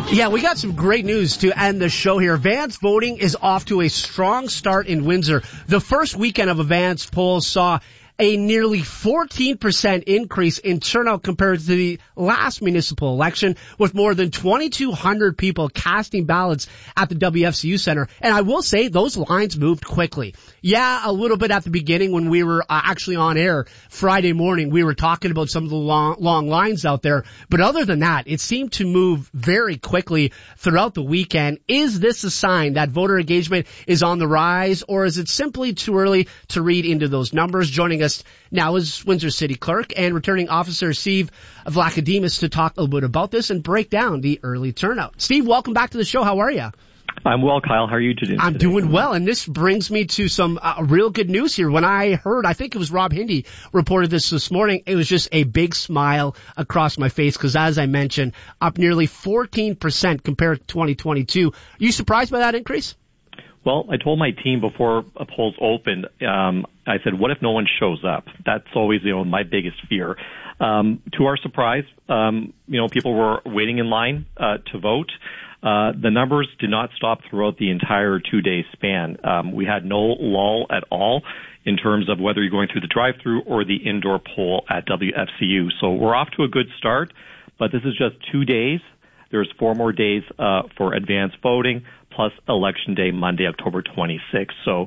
Yeah, we got some great news to end the show here. Advance voting is off to a strong start in Windsor. The first weekend of advance polls saw a nearly 14% increase in turnout compared to the last municipal election, with more than 2,200 people casting ballots at the WFCU Center. And I will say those lines moved quickly. Yeah, a little bit at the beginning when we were actually on air Friday morning, we were talking about some of the long lines out there. But other than that, it seemed to move very quickly throughout the weekend. Is this a sign that voter engagement is on the rise, or is it simply too early to read into those numbers? Joining us now is Windsor City Clerk and Returning Officer Steve Vlachodimos to talk a little bit about this and break down the early turnout. Steve, welcome back to the show. How are you? I'm well, Kyle. How are you today? I'm doing well, and this brings me to some real good news here. When I heard, I think it was Rob Hindi reported this morning, it was just a big smile across my face because, as I mentioned, up nearly 14% compared to 2022. Are you surprised by that increase? Well, I told my team before polls opened, I said, what if no one shows up? That's always, my biggest fear. To our surprise, people were waiting in line to vote. The numbers did not stop throughout the entire 2-day span. We had no lull at all in terms of whether you're going through the drive-through or the indoor poll at WFCU. So we're off to a good start, but this is just 2 days. There's 4 more days for advance voting, plus Election Day, Monday, October 26th. So,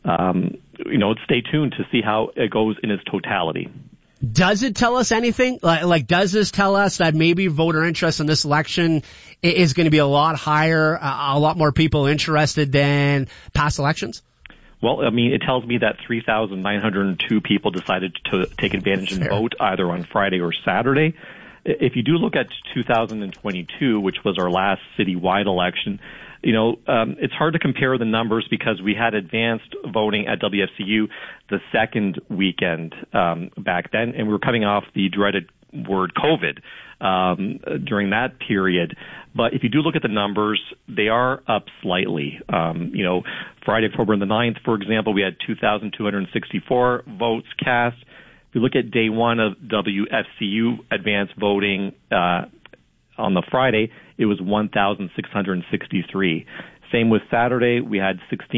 stay tuned to see how it goes in its totality. Does it tell us anything? Like, does this tell us that maybe voter interest in this election is going to be a lot higher, a lot more people interested than past elections? Well, it tells me that 3,902 people decided to take advantage and vote either on Friday or Saturday. If you do look at 2022, which was our last citywide election, it's hard to compare the numbers because we had advanced voting at WFCU the second weekend back then, and we were coming off the dreaded word COVID during that period. But if you do look at the numbers, they are up slightly. Friday, October the 9th, for example, we had 2,264 votes cast. If you look at day one of WFCU advanced voting on the Friday, it was 1,663. Same with Saturday, we had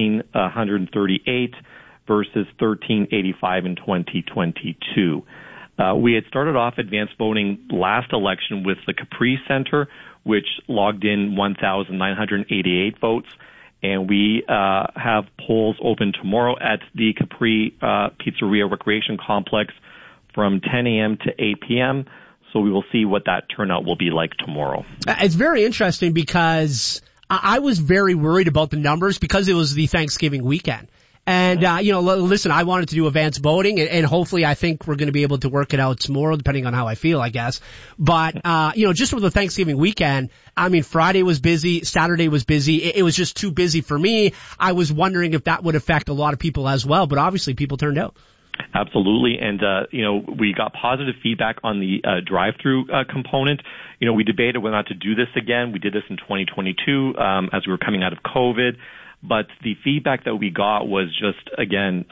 1,638 versus 1,385 in 2022. We had started off advanced voting last election with the Capri Center, which logged in 1,988 votes. And we have polls open tomorrow at the Capri Pizzeria Recreation Complex from 10 a.m. to 8 p.m., so we will see what that turnout will be like tomorrow. It's very interesting because I was very worried about the numbers because it was the Thanksgiving weekend. And, listen, I wanted to do advance voting and hopefully I think we're going to be able to work it out tomorrow depending on how I feel, I guess. But, just for the Thanksgiving weekend, Friday was busy, Saturday was busy. It was just too busy for me. I was wondering if that would affect a lot of people as well, but obviously people turned out. Absolutely. And, we got positive feedback on the drive-through component. We debated whether or not to do this again. We did this in 2022 as we were coming out of COVID. But the feedback that we got was just, again,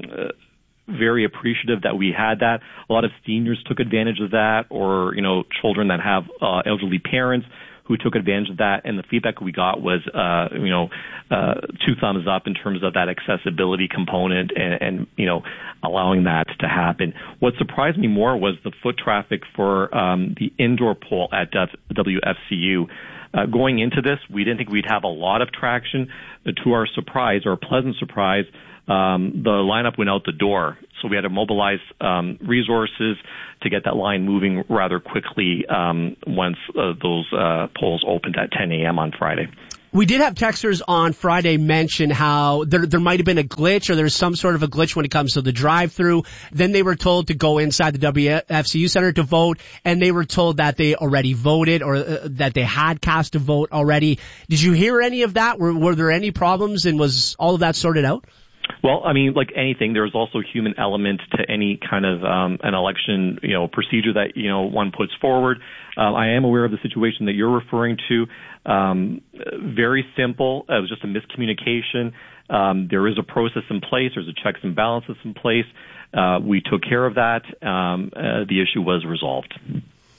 very appreciative that we had that. A lot of seniors took advantage of that or, children that have elderly parents who took advantage of that. And the feedback we got was, 2 thumbs up in terms of that accessibility component and allowing that to happen. What surprised me more was the foot traffic for the indoor poll at WFCU. Going into this, we didn't think we'd have a lot of traction. To our surprise, or pleasant surprise, the lineup went out the door. So we had to mobilize resources to get that line moving rather quickly once those polls opened at 10 a.m. on Friday. We did have texters on Friday mention how there might have been a glitch or there's some sort of a glitch when it comes to the drive-through. Then they were told to go inside the WFCU Center to vote, and they were told that they already voted or that they had cast a vote already. Did you hear any of that? Were there any problems, and was all of that sorted out? Well, like anything, there's also human element to any kind of an election, procedure that, one puts forward. I am aware of the situation that you're referring to. Very simple. It was just a miscommunication. There is a process in place. There's a checks and balances in place. We took care of that. The issue was resolved.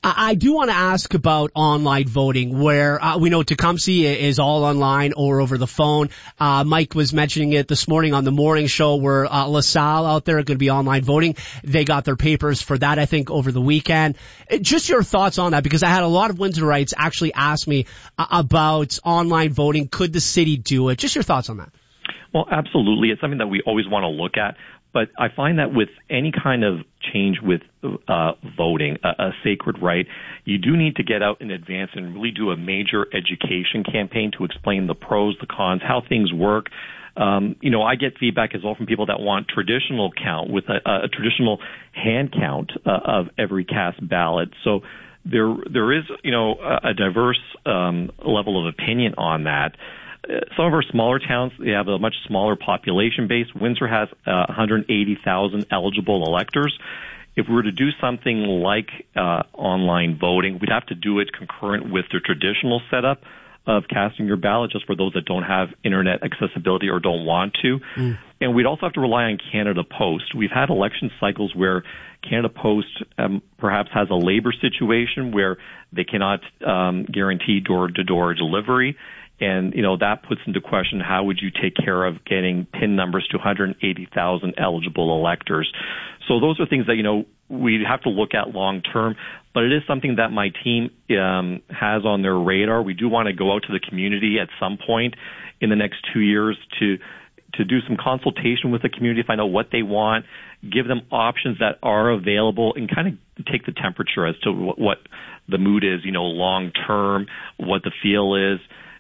I do want to ask about online voting, where we know Tecumseh is all online or over the phone. Mike was mentioning it this morning on the morning show, where LaSalle out there are going to be online voting. They got their papers for that, I think, over the weekend. Just your thoughts on that, because I had a lot of Windsorites actually ask me about online voting. Could the city do it? Just your thoughts on that. Well, absolutely. It's something that we always want to look at. But I find that with any kind of change with voting, a sacred right, you do need to get out in advance and really do a major education campaign to explain the pros, the cons, how things work. I get feedback as well from people that want traditional count with a traditional hand count of every cast ballot. So there is, a diverse level of opinion on that. Some of our smaller towns, they have a much smaller population base. Windsor has 180,000 eligible electors. If we were to do something like online voting, we'd have to do it concurrent with the traditional setup of casting your ballot, just for those that don't have internet accessibility or don't want to. And we'd also have to rely on Canada Post. We've had election cycles where Canada Post perhaps has a labor situation where they cannot guarantee door-to-door delivery. And, that puts into question, how would you take care of getting PIN numbers to 180,000 eligible electors? So those are things that, we have to look at long term, but it is something that my team has on their radar. We do want to go out to the community at some point in the next 2 years to do some consultation with the community, find out what they want, give them options that are available, and kind of take the temperature as to what the mood is, long term, what the feel is.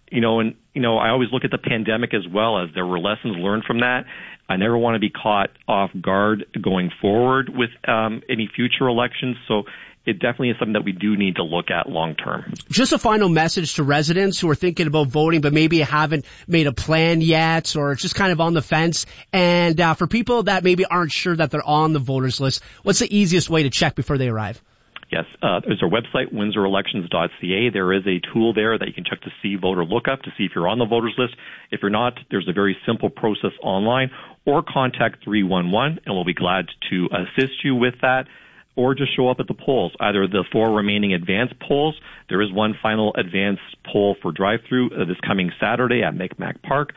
I always look at the pandemic as well, as there were lessons learned from that. I never want to be caught off guard going forward with any future elections. So it definitely is something that we do need to look at long term. Just a final message to residents who are thinking about voting, but maybe haven't made a plan yet, or just kind of on the fence. And for people that maybe aren't sure that they're on the voters list, what's the easiest way to check before they arrive? Yes, there's our website, windsorelections.ca. There is a tool there that you can check to see voter lookup to see if you're on the voters list. If you're not, there's a very simple process online, or contact 311, and we'll be glad to assist you with that, or just show up at the polls, either the 4 remaining advanced polls. There is one final advanced poll for drive-through this coming Saturday at Micmac Park.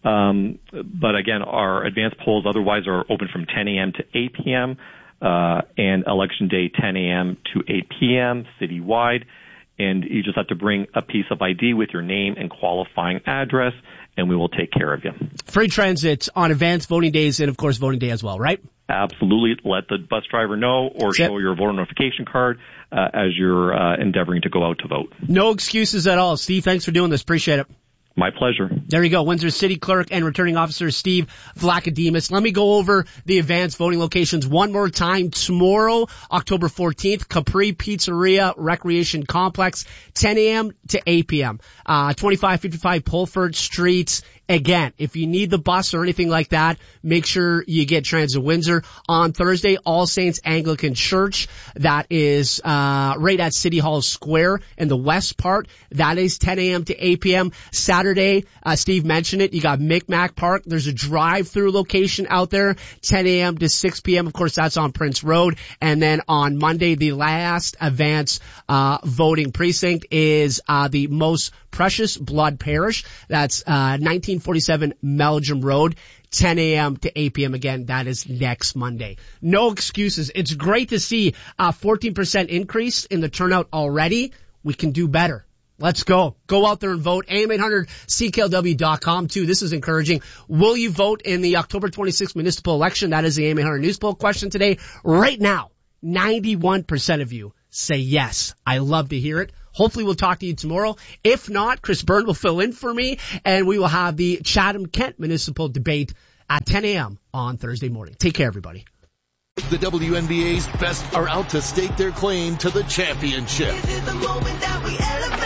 But again, our advanced polls otherwise are open from 10 a.m. to 8 p.m., and election day 10 a.m. to 8 p.m. citywide. And you just have to bring a piece of ID with your name and qualifying address, and we will take care of you. Free transit on advanced voting days and, of course, voting day as well, right? Absolutely. Let the bus driver know, or show your voter notification card as you're endeavoring to go out to vote. No excuses at all. Steve, thanks for doing this. Appreciate it. My pleasure. There you go. Windsor City Clerk and Returning Officer Steve Vlachodimos. Let me go over the advanced voting locations one more time. Tomorrow, October 14th, Capri Pizzeria Recreation Complex, 10 a.m. to 8 p.m. 2555 Pulford Street. Again, if you need the bus or anything like that, make sure you get Transit Windsor. On Thursday, All Saints Anglican Church. That is right at City Hall Square in the west part. That is 10 a.m. to 8 p.m. Saturday, Steve mentioned it, you got Micmac Park. There's a drive-through location out there, 10 a.m. to 6 p.m. Of course, that's on Prince Road. And then on Monday, the last advance voting precinct is the Most Precious Blood Parish. That's 1947 Meldrum Road, 10 a.m. to 8 p.m. Again, that is next Monday. No excuses. It's great to see a 14% increase in the turnout already. We can do better. Let's go. Go out there and vote. AM800CKLW.com too. This is encouraging. Will you vote in the October 26th municipal election? That is the AM800 News Poll question today. Right now, 91% of you say yes. I love to hear it. Hopefully we'll talk to you tomorrow. If not, Chris Byrne will fill in for me, and we will have the Chatham-Kent municipal debate at 10 a.m. on Thursday morning. Take care, everybody. The WNBA's best are out to stake their claim to the championship. This is the moment that we elevate.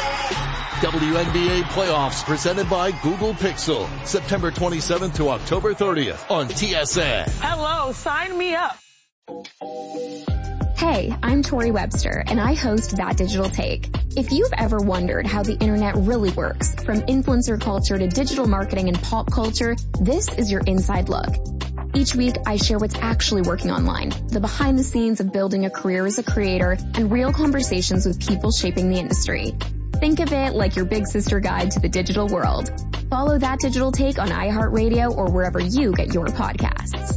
WNBA playoffs presented by Google Pixel. September 27th to October 30th on TSN. Hello, sign me up. Hey, I'm Tori Webster, and I host That Digital Take. If you've ever wondered how the internet really works, from influencer culture to digital marketing and pop culture, this is your inside look. Each week, I share what's actually working online, the behind the scenes of building a career as a creator, and real conversations with people shaping the industry. Think of it like your big sister guide to the digital world. Follow That Digital Take on iHeartRadio or wherever you get your podcasts.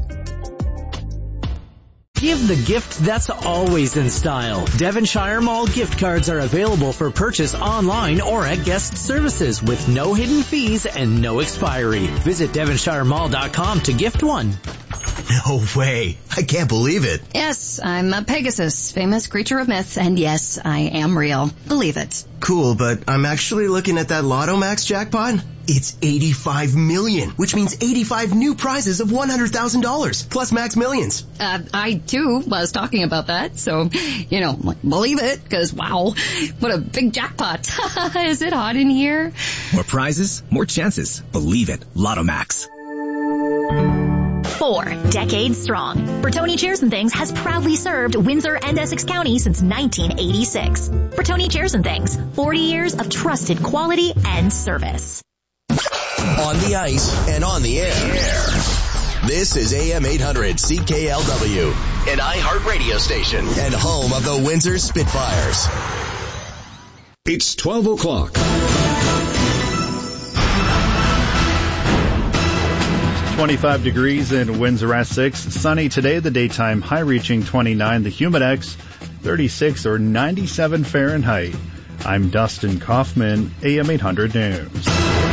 Give the gift that's always in style. Devonshire Mall gift cards are available for purchase online or at guest services with no hidden fees and no expiry. Visit devonshiremall.com to gift one. No way. I can't believe it. Yes, I'm a Pegasus, famous creature of myth, and yes, I am real. Believe it. Cool, but I'm actually looking at that Lotto Max jackpot. It's 85 million, which means 85 new prizes of $100,000, plus Max Millions. I, too, was talking about that, so, believe it, because, wow, what a big jackpot. Is it hot in here? More prizes, more chances. Believe it. Lotto Max. 4 decades strong, Bertoni Chairs and Things has proudly served Windsor and Essex County since 1986. Bertoni Chairs and Things, 40 years of trusted quality and service. On the ice and on the air. This is AM 800 CKLW, an iHeart radio station and home of the Windsor Spitfires. It's 12 o'clock. 25 degrees in Windsor, Essex. Sunny today, the daytime high reaching 29, the Humidex 36 or 97 Fahrenheit. I'm Dustin Kaufman, AM 800 News.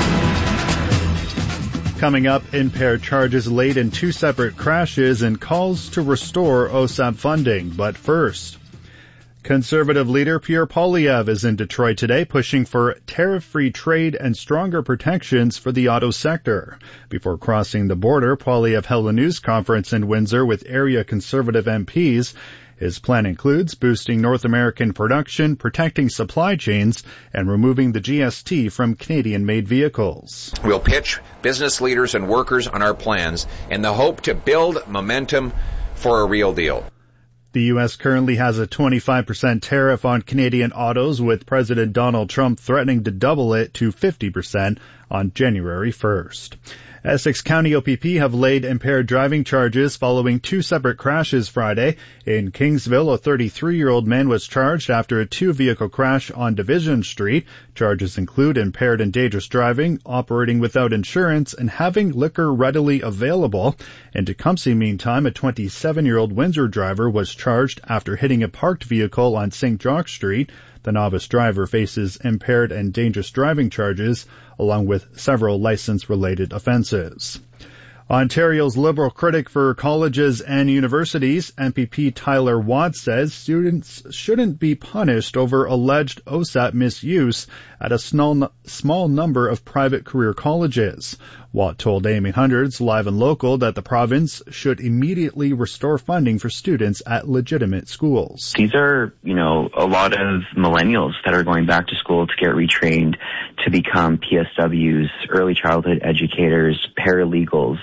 Coming up, impaired charges laid in 2 separate crashes and calls to restore OSAP funding. But first, Conservative leader Pierre Poilievre is in Detroit today pushing for tariff-free trade and stronger protections for the auto sector. Before crossing the border, Poilievre held a news conference in Windsor with area Conservative MPs. His plan includes boosting North American production, protecting supply chains, and removing the GST from Canadian-made vehicles. We'll pitch business leaders and workers on our plans in the hope to build momentum for a real deal. The U.S. currently has a 25% tariff on Canadian autos, with President Donald Trump threatening to double it to 50% on January 1st. Essex County OPP have laid impaired driving charges following 2 separate crashes Friday. In Kingsville, a 33-year-old man was charged after a 2-vehicle crash on Division Street. Charges include impaired and dangerous driving, operating without insurance, and having liquor readily available. In Tecumseh, meantime, a 27-year-old Windsor driver was charged after hitting a parked vehicle on St. Jock Street. The novice driver faces impaired and dangerous driving charges, along with several license-related offenses. Ontario's Liberal critic for colleges and universities, MPP Tyler Watt, says students shouldn't be punished over alleged OSAP misuse at a small number of private career colleges. Watt told AM 800's Live and Local that the province should immediately restore funding for students at legitimate schools. These are, a lot of millennials that are going back to school to get retrained to become PSWs, early childhood educators, paralegals.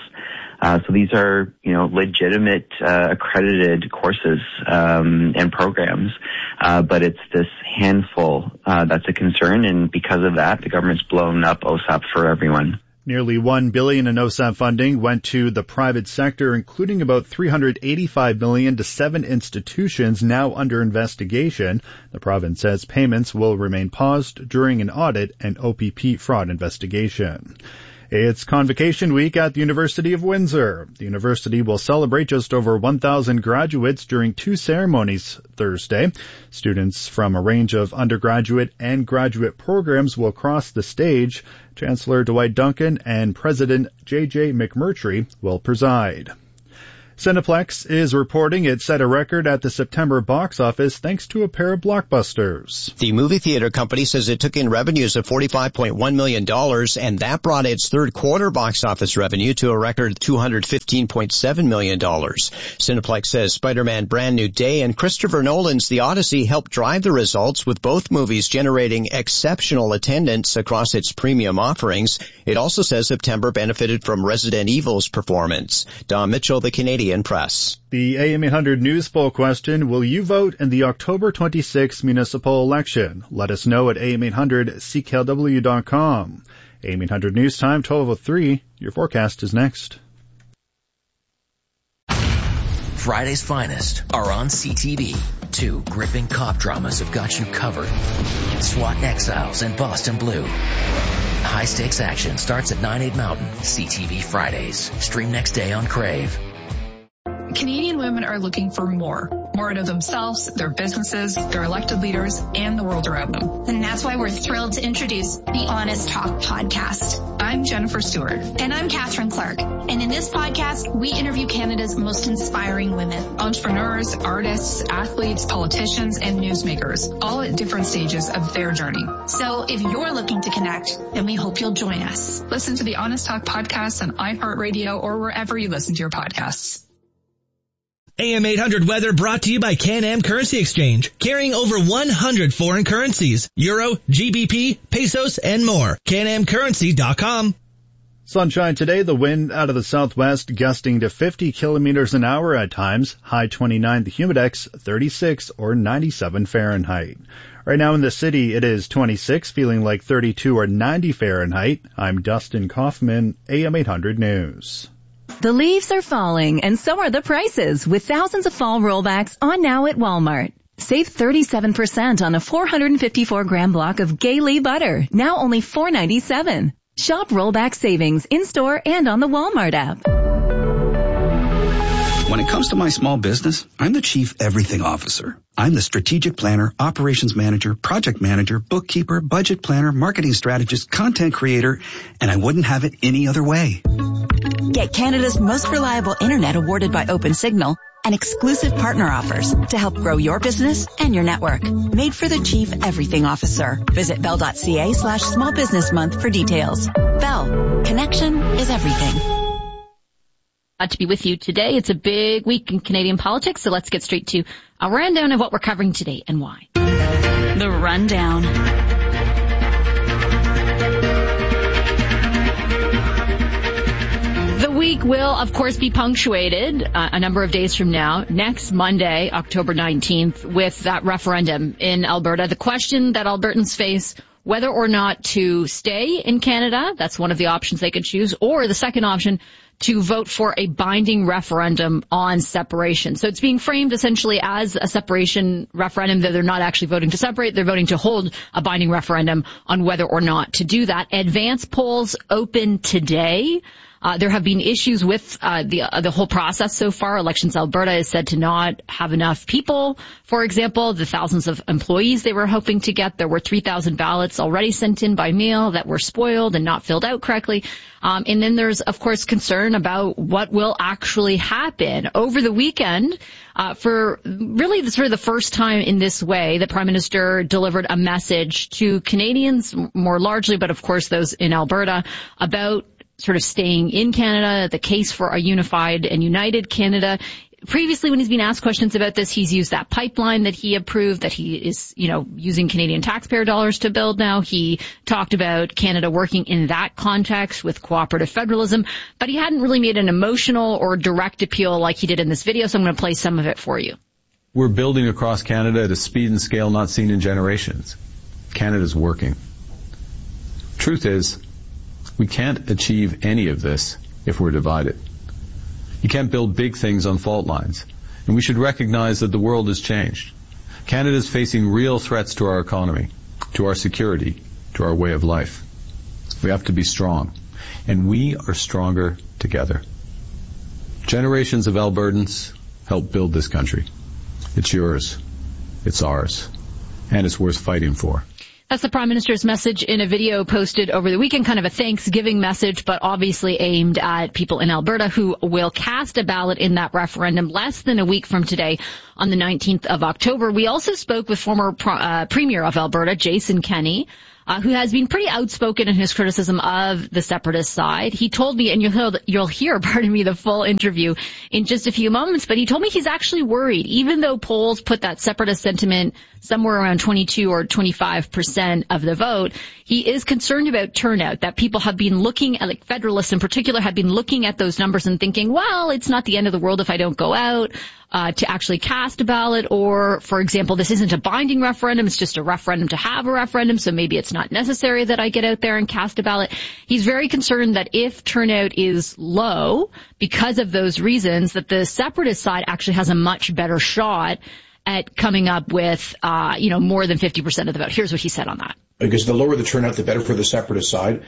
So these are, legitimate, accredited courses, and programs. But it's this handful, that's a concern. And because of that, the government's blown up OSAP for everyone. Nearly $1 billion in OSAP funding went to the private sector, including about $385 million to 7 institutions now under investigation. The province says payments will remain paused during an audit and OPP fraud investigation. It's Convocation Week at the University of Windsor. The university will celebrate just over 1,000 graduates during 2 ceremonies Thursday. Students from a range of undergraduate and graduate programs will cross the stage. Chancellor Dwight Duncan and President J.J. McMurtry will preside. Cineplex is reporting it set a record at the September box office thanks to a pair of blockbusters. The movie theater company says it took in revenues of $45.1 million, and that brought its third quarter box office revenue to a record $215.7 million. Cineplex says Spider-Man Brand New Day and Christopher Nolan's The Odyssey helped drive the results, with both movies generating exceptional attendance across its premium offerings. It also says September benefited from Resident Evil's performance. Don Mitchell, the Canadian Press. The AM 800 News poll question: will you vote in the October 26th municipal election? Let us know at am800cklw.com. AM 800 News Time, 12:03. Your forecast is next. Friday's finest are on CTV. 2 gripping cop dramas have got you covered. SWAT Exiles and Boston Blue. High-stakes action starts at 9/8 Mountain. CTV Fridays. Stream next day on Crave. Canadian women are looking for more out of themselves, their businesses, their elected leaders, and the world around them. And that's why we're thrilled to introduce the Honest Talk podcast. I'm Jennifer Stewart. And I'm Catherine Clark. And in this podcast, we interview Canada's most inspiring women. Entrepreneurs, artists, athletes, politicians, and newsmakers, all at different stages of their journey. So if you're looking to connect, then we hope you'll join us. Listen to the Honest Talk podcast on iHeartRadio or wherever you listen to your podcasts. AM 800 weather brought to you by Can-Am Currency Exchange, carrying over 100 foreign currencies, Euro, GBP, pesos, and more. CanAmCurrency.com. Sunshine today, the wind out of the southwest gusting to 50 kilometers an hour at times, high 29, the humidex 36 or 97 Fahrenheit. Right now in the city, it is 26, feeling like 32 or 90 Fahrenheit. I'm Dustin Kaufman, AM 800 News. The leaves are falling, and so are the prices, with thousands of fall rollbacks on now at Walmart. Save 37% on a 454-gram block of Gay-Lee butter, now only $4.97. Shop rollback savings in-store and on the Walmart app. When it comes to my small business, I'm the Chief Everything Officer. I'm the strategic planner, operations manager, project manager, bookkeeper, budget planner, marketing strategist, content creator, and I wouldn't have it any other way. Get Canada's most reliable internet awarded by OpenSignal and exclusive partner offers to help grow your business and your network. Made for the Chief Everything Officer. Visit bell.ca/small business month for details. Bell. Connection is everything. To be with you today. It's a big week in Canadian politics, so let's get straight to a rundown of what we're covering today and why. The rundown. The week will, of course, be punctuated a number of days from now, next Monday, October 19th, with that referendum in Alberta. The question that Albertans face, whether or not to stay in Canada, that's one of the options they could choose, or the second option, to vote for a binding referendum on separation. So it's being framed essentially as a separation referendum, though they're not actually voting to separate. They're voting to hold a binding referendum on whether or not to do that. Advance polls open today. There have been issues with the whole process so far. Elections Alberta is said to not have enough people. For example, the thousands of employees they were hoping to get. There were 3,000 ballots already sent in by mail that were spoiled and not filled out correctly. And then there's, of course, concern about what will actually happen. Over the weekend, for really sort of the first time in this way, the Prime Minister delivered a message to Canadians more largely, but of course those in Alberta, about sort of staying in Canada, the case for a unified and united Canada. Previously, when he's been asked questions about this, he's used that pipeline that he approved, that he is, using Canadian taxpayer dollars to build now. He talked about Canada working in that context with cooperative federalism, but he hadn't really made an emotional or direct appeal like he did in this video, so I'm going to play some of it for you. We're building across Canada at a speed and scale not seen in generations. Canada's working. Truth is, we can't achieve any of this if we're divided. You can't build big things on fault lines. And we should recognize that the world has changed. Canada is facing real threats to our economy, to our security, to our way of life. We have to be strong. And we are stronger together. Generations of Albertans helped build this country. It's yours. It's ours. And it's worth fighting for. That's the Prime Minister's message in a video posted over the weekend, kind of a Thanksgiving message, but obviously aimed at people in Alberta who will cast a ballot in that referendum less than a week from today on the 19th of October. We also spoke with former Premier of Alberta, Jason Kenney, who has been pretty outspoken in his criticism of the separatist side. He told me, and you'll hear, the full interview in just a few moments, but he told me he's actually worried, even though polls put that separatist sentiment somewhere around 22 or 25% of the vote, he is concerned about turnout, that people have been looking at, like Federalists in particular, have been looking at those numbers and thinking, well, it's not the end of the world if I don't go out. to actually cast a ballot, or, for example, this isn't a binding referendum, it's just a referendum to have a referendum, so maybe it's not necessary that I get out there and cast a ballot. He's very concerned that if turnout is low because of those reasons, that the separatist side actually has a much better shot at coming up with, more than 50% of the vote. Here's what he said on that. Because the lower the turnout, the better for the separatist side.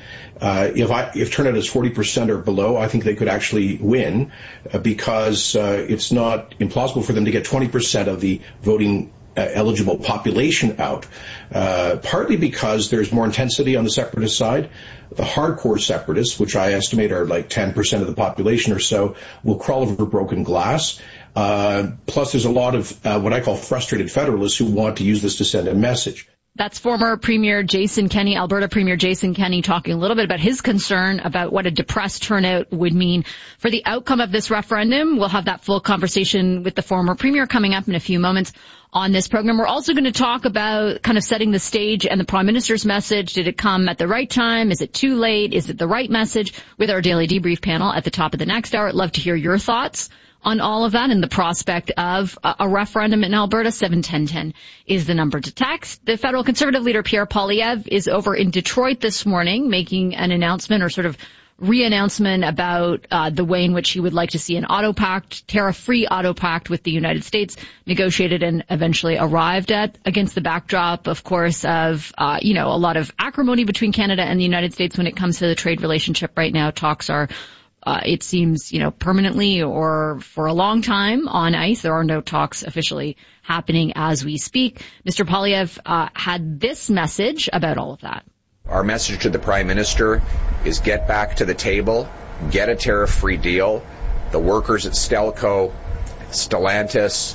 If turnout is 40% or below, I think they could actually win because it's not implausible for them to get 20% of the voting eligible population out, partly because there's more intensity on the separatist side. The hardcore separatists, which I estimate are like 10% of the population or so, will crawl over broken glass. Plus, there's a lot of what I call frustrated federalists who want to use this to send a message. That's former Premier Jason Kenney, Alberta Premier Jason Kenney, talking a little bit about his concern about what a depressed turnout would mean for the outcome of this referendum. We'll have that full conversation with the former Premier coming up in a few moments on this program. We're also going to talk about kind of setting the stage and the Prime Minister's message. Did it come at the right time? Is it too late? Is it the right message? With our Daily Debrief panel at the top of the next hour. I'd love to hear your thoughts on all of that and the prospect of a referendum in Alberta. 71010 is the number to text. The federal Conservative leader Pierre Poilievre is over in Detroit this morning making an announcement or sort of re-announcement about the way in which he would like to see an auto pact, tariff-free auto pact with the United States negotiated and eventually arrived at, against the backdrop, of course, of a lot of acrimony between Canada and the United States when it comes to the trade relationship right now. Talks are it seems, permanently or for a long time on ice. There are no talks officially happening as we speak. Mr. Poilievre had this message about all of that. Our message to the Prime Minister is get back to the table, get a tariff-free deal. The workers at Stelco, Stellantis,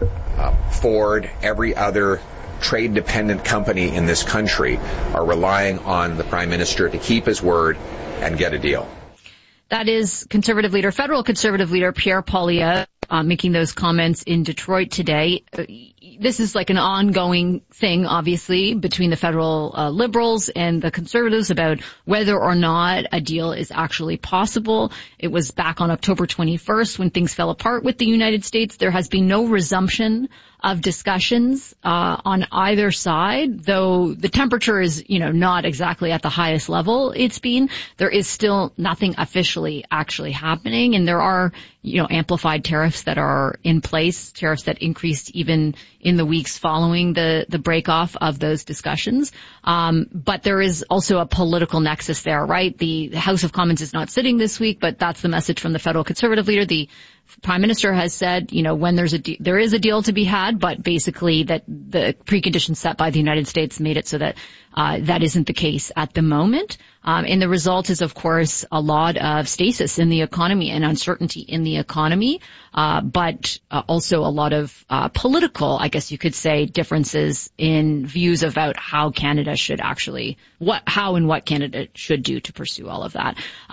Ford, every other trade-dependent company in this country are relying on the Prime Minister to keep his word and get a deal. That is federal Conservative leader Pierre Poilievre making those comments in Detroit today. This is like an ongoing thing, obviously, between the federal Liberals and the Conservatives about whether or not a deal is actually possible. It was back on October 21st when things fell apart with the United States. There has been no resumption of discussions on either side, though the temperature is, not exactly at the highest level it's been. There is still nothing officially actually happening, and there are, amplified tariffs that are in place, tariffs that increased even in the weeks following the break off of those discussions. But there is also a political nexus there, right? The House of Commons is not sitting this week, but that's the message from the federal Conservative leader. The Prime Minister has said, when there is a deal to be had, but basically that the preconditions set by the United States made it so that that isn't the case at the moment. And the result is, of course, a lot of stasis in the economy and uncertainty in the economy, but also a lot of political, I guess you could say, differences in views about how Canada should actually, what Canada should do to pursue all of that.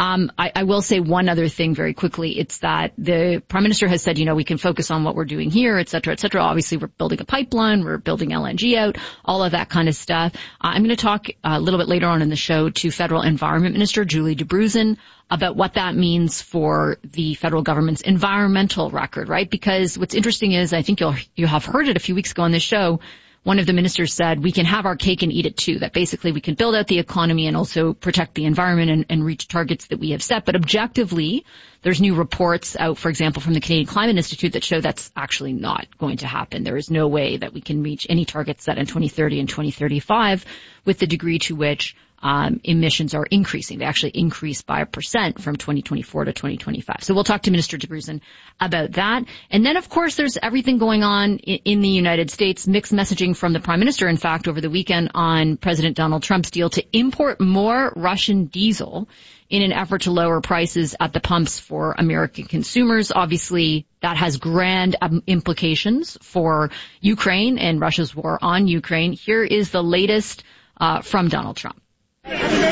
I will say one other thing very quickly. It's that the Prime Minister has said, we can focus on what we're doing here, et cetera, et cetera. Obviously, we're building a pipeline, we're building LNG out, all of that kind of stuff. I'm going to talk a little bit later on in the show to Federal Environment Minister Julie Debruzen about what that means for the federal government's environmental record, right? Because what's interesting is, I think you have heard it a few weeks ago on this show, one of the ministers said we can have our cake and eat it too, that basically we can build out the economy and also protect the environment and reach targets that we have set. But objectively, there's new reports out, for example, from the Canadian Climate Institute that show that's actually not going to happen. There is no way that we can reach any targets set in 2030 and 2035 with the degree to which emissions are increasing. They actually increase by 1% from 2024 to 2025. So we'll talk to Minister Debruzen about that. And then, of course, there's everything going on in the United States, mixed messaging from the Prime Minister, in fact, over the weekend on President Donald Trump's deal to import more Russian diesel in an effort to lower prices at the pumps for American consumers. Obviously, that has grand implications for Ukraine and Russia's war on Ukraine. Here is the latest from Donald Trump. You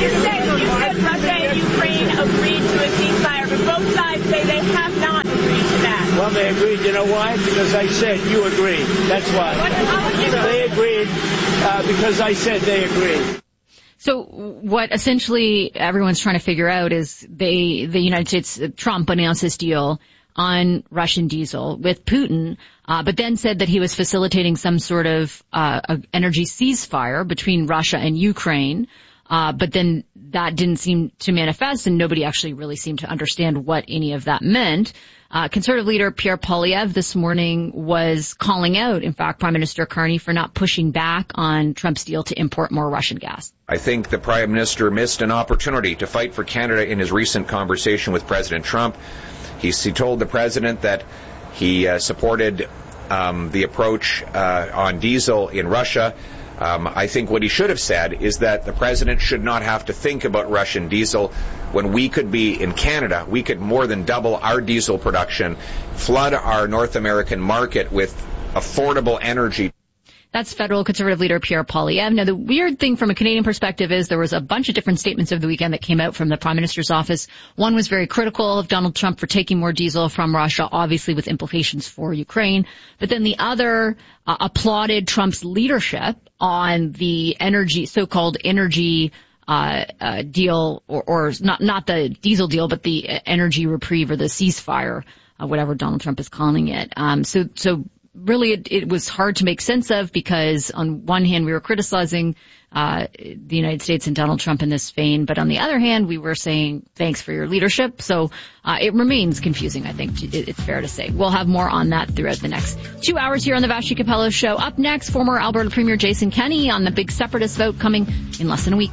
said Russia and Ukraine agreed to a ceasefire, but both sides say they have not agreed to that. Well, they agreed. You know why? Because I said you agreed. That's why. They agreed because I said they agreed. So what essentially everyone's trying to figure out is the United States, Trump announced this deal on Russian diesel with Putin, but then said that he was facilitating some sort of energy ceasefire between Russia and Ukraine. But then that didn't seem to manifest, and nobody actually really seemed to understand what any of that meant. Conservative leader Pierre Poilievre this morning was calling out, in fact, Prime Minister Carney for not pushing back on Trump's deal to import more Russian gas. I think the Prime Minister missed an opportunity to fight for Canada in his recent conversation with President Trump. He told the President that he supported the approach on diesel in Russia. I think what he should have said is that the President should not have to think about Russian diesel when we could be in Canada. We could more than double our diesel production, flood our North American market with affordable energy. That's federal Conservative leader Pierre Poilievre. Now, the weird thing from a Canadian perspective is there was a bunch of different statements over the weekend that came out from the Prime Minister's office. One was very critical of Donald Trump for taking more diesel from Russia, obviously with implications for Ukraine. But then the other applauded Trump's leadership on the so-called energy deal, or not the diesel deal, but the energy reprieve or the ceasefire, whatever Donald Trump is calling it. So really, it was hard to make sense of, because on one hand, we were criticizing the United States and Donald Trump in this vein, but on the other hand, we were saying thanks for your leadership. So it remains confusing, I think it's fair to say. We'll have more on that throughout the next 2 hours here on the Vassy Capello Show. Up next, former Alberta Premier Jason Kenney on the big separatist vote coming in less than a week.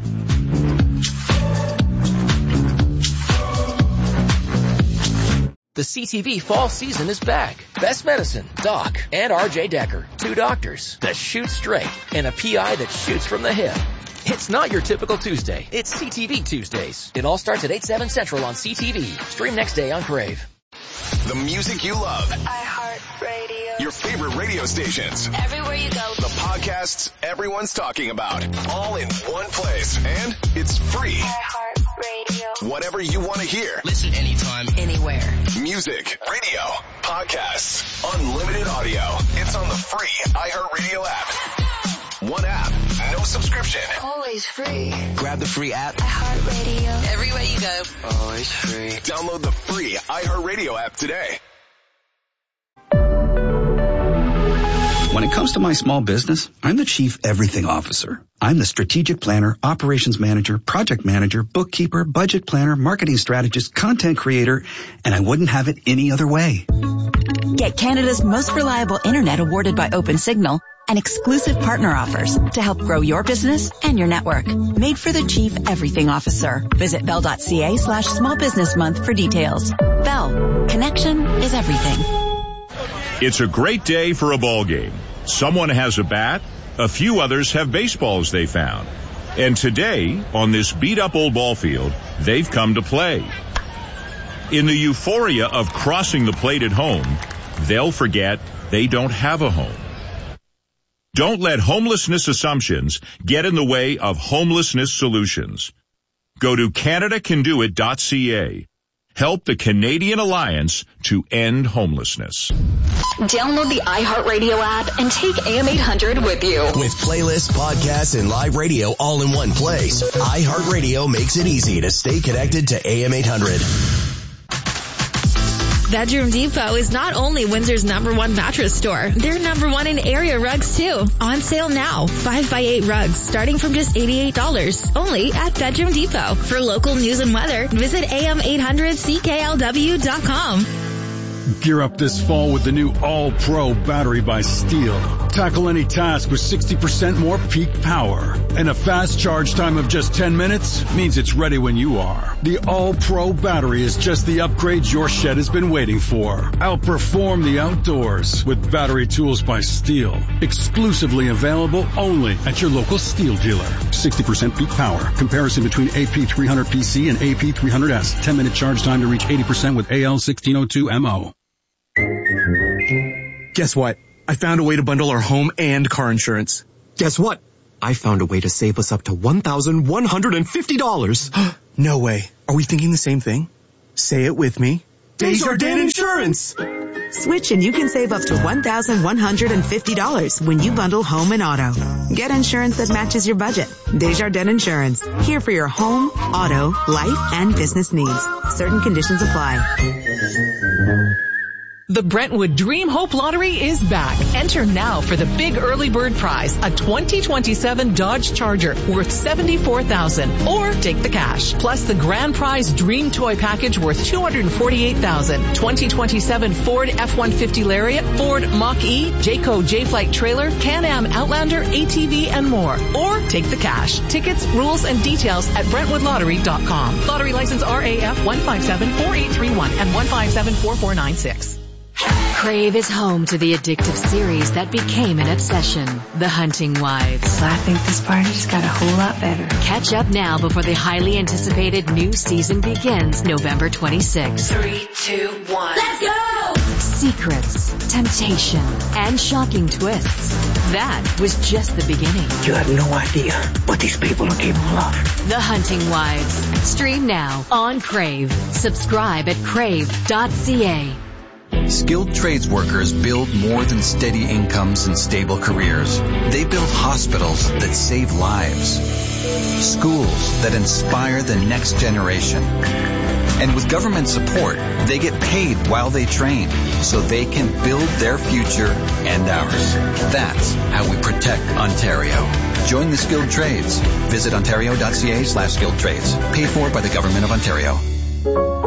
The CTV fall season is back. Best Medicine, Doc, and RJ Decker. 2 doctors that shoot straight and a PI that shoots from the hip. It's not your typical Tuesday. It's CTV Tuesdays. It all starts at 8/7 Central on CTV. Stream next day on Crave. The music you love. iHeartRadio. Your favorite radio stations. Everywhere you go. The podcasts everyone's talking about. All in one place. And it's free. iHeartRadio. Whatever you want to hear. Listen anytime, anywhere. Music, radio, podcasts, unlimited audio. It's on the free iHeartRadio app. One app, no subscription. Always free. Grab the free app. iHeartRadio. Everywhere you go. Always free. Download the free iHeartRadio app today. When it comes to my small business, I'm the Chief Everything Officer. I'm the strategic planner, operations manager, project manager, bookkeeper, budget planner, marketing strategist, content creator, and I wouldn't have it any other way. Get Canada's most reliable internet awarded by OpenSignal and exclusive partner offers to help grow your business and your network. Made for the Chief Everything Officer. Visit bell.ca/small business month for details. Bell. Connection is everything. It's a great day for a ball game. Someone has a bat, a few others have baseballs they found. And today, on this beat-up old ball field, they've come to play. In the euphoria of crossing the plate at home, they'll forget they don't have a home. Don't let homelessness assumptions get in the way of homelessness solutions. Go to CanadaCanDoIt.ca. Help the Canadian Alliance to end homelessness. Download the iHeartRadio app and take AM 800 with you. With playlists, podcasts, and live radio all in one place, iHeartRadio makes it easy to stay connected to AM 800. Bedroom Depot is not only Windsor's #1 mattress store, they're #1 in area rugs too. On sale now, 5x8 rugs starting from just $88, only at Bedroom Depot. For local news and weather, visit am800cklw.com. Gear up this fall with the new All-Pro battery by Steel. Tackle any task with 60% more peak power. And a fast charge time of just 10 minutes means it's ready when you are. The All-Pro battery is just the upgrade your shed has been waiting for. Outperform the outdoors with battery tools by Steel. Exclusively available only at your local Steel dealer. 60% peak power. Comparison between AP300PC and AP300S. 10-minute charge time to reach 80% with AL1602MO. Guess what? I found a way to bundle our home and car insurance. Guess what? I found a way to save us up to $1,150. No way. Are we thinking the same thing? Say it with me. Desjardins Insurance! Switch and you can save up to $1,150 when you bundle home and auto. Get insurance that matches your budget. Desjardins Insurance. Here for your home, auto, life, and business needs. Certain conditions apply. The Brentwood Dream Hope Lottery is back. Enter now for the big early bird prize, a 2027 Dodge Charger worth $74,000, or take the cash. Plus the grand prize Dream Toy Package worth $248,000. 2027 Ford F-150 Lariat, Ford Mach-E, Jayco J-Flight Trailer, Can-Am Outlander, ATV, and more. Or take the cash. Tickets, rules, and details at BrentwoodLottery.com. Lottery license RAF 1574831 and 1574496. Crave is home to the addictive series that became an obsession, The Hunting Wives. I think this party just got a whole lot better. Catch up now before the highly anticipated new season begins November 26th. 3, 2, 1. Let's go! Secrets, temptation, and shocking twists. That was just the beginning. You have no idea what these people are capable of. The Hunting Wives. Stream now on Crave. Subscribe at crave.ca. Skilled trades workers build more than steady incomes and stable careers. They build hospitals that save lives, schools that inspire the next generation. And with government support, they get paid while they train so they can build their future and ours. That's how we protect Ontario. Join the skilled trades. Visit ontario.ca/skilled trades. Paid for by the Government of Ontario.